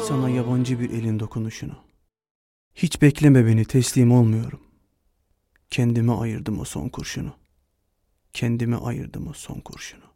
Sana yabancı bir elin dokunuşunu. Hiç bekleme beni, teslim olmuyorum. Kendime ayırdım o son kurşunu. Kendime ayırdım o son kurşunu.